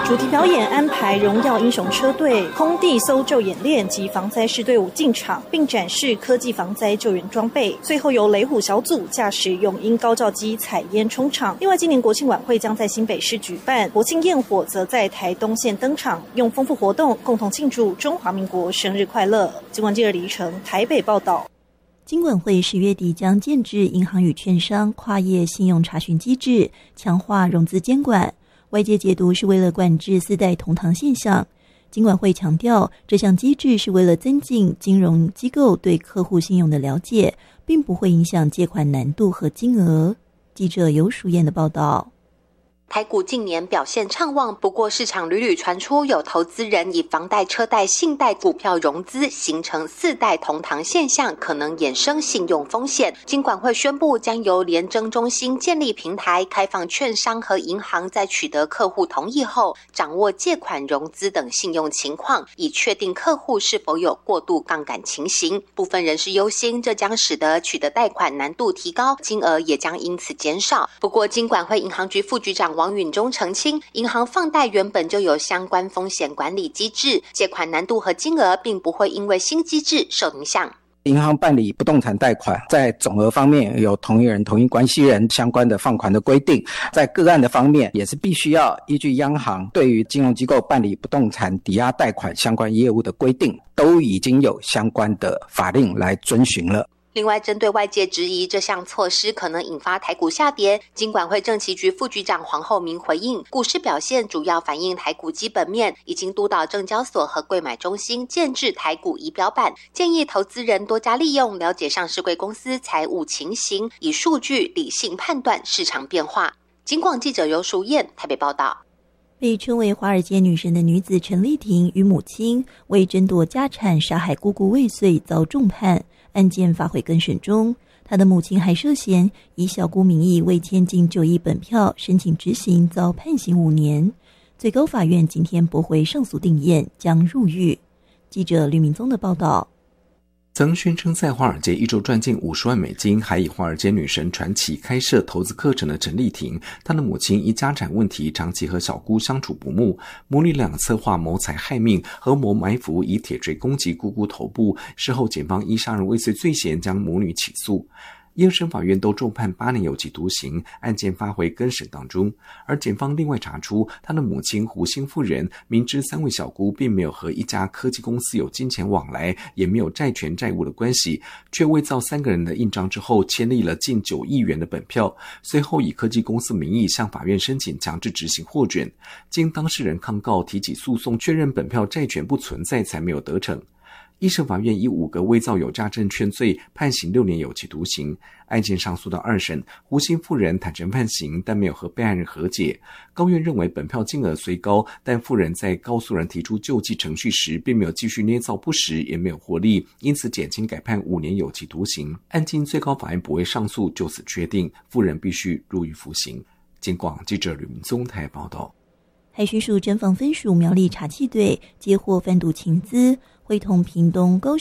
主题表演安排荣耀英雄车队、空地搜救演练及防灾式队伍进场，并展示科技防灾救援装备。最后由雷虎小组驾驶永鹰高照机采烟冲场。另外，今年国庆晚会将在新北市举办，国庆焰火则在台东县登场，用丰富活动共同庆祝中华民国生日快乐。金管记者李成台北报道。 金管会10月底将建置银行与券商跨业信用查询机制，强化融资监管。外界解读是为了管制4代同堂现象。金管会强调，这项机制是为了增进金融机构对客户信用的了解，并不会影响借款难度和金额。记者游淑燕的报道。 台股近年表现畅旺，不过市场屡屡传出有投资人以房贷、车贷、信贷股票融资，形成4代同堂现象，可能衍生信用风险。金管会宣布，将由联征中心建立平台，开放券商和银行在取得客户同意后，掌握借款融资等信用情况，以确定客户是否有过度杠杆情形。部分人士忧心，这将使得取得贷款难度提高，金额也将因此减少。不过，金管会银行局副局长王允中澄清，银行放贷原本就有相关风险管理机制，借款难度和金额并不会因为新机制受影响。 银行办理不动产贷款，在总额方面有同一人、同一关系人相关的放款的规定，在个案的方面也是必须要依据央行对于金融机构办理不动产抵押贷款相关业务的规定，都已经有相关的法令来遵循了。 另外，针对外界质疑这项措施可能引发台股下跌，金管会政企局副局长黄厚明回应，股市表现主要反映台股基本面，已经督导证交所和柜买中心建置台股仪表板，建议投资人多加利用，了解上市柜公司财务情形，以数据理性判断市场变化。金广记者游淑燕台北报道。 被称为华尔街女神的女子陈丽婷与母亲为争夺家产杀害姑姑未遂遭重判，案件发回更审中。她的母亲还涉嫌以小姑名义未签进9亿本票申请执行，遭判刑5年。最高法院今天驳回上诉定验，将入狱。记者吕明宗的报道。 曾宣称在华尔街一周赚进50万美金，还以华尔街女神传奇开设投资课程的陈丽婷，她的母亲因家产问题长期和小姑相处不睦，母女俩策划谋财害命，合谋埋伏以铁锤攻击姑姑头部。事后检方依杀人未遂罪嫌将母女起诉。一、2审法院都重判8年有期徒刑，案件发回更审当中。而检方另外查出，他的母亲胡姓妇人明知3位小姑并没有和一家科技公司有金钱往来，也没有债权债务的关系，却伪造3个人的印章之后签立了近9亿元的本票，随后以科技公司名义向法院申请强制执行获准。经当事人抗告提起诉讼，确认本票债权不存在，才没有得逞。一审法院以5个伪造有价证券罪判刑6年有期徒刑。案件上诉到2审，胡姓妇人坦诚判刑，但没有和被害人和解。高院认为本票金额虽高，但妇人在告诉人提出救济程序时，并没有继续捏造不实，也没有获利，因此减轻改判5年有期徒刑。案经最高法院驳回上诉，就此确定妇人必须入狱服刑。金广记者吕明宗台报道。 海巡署侦防分署苗栗查缉队接获贩毒情资，会同屏东、高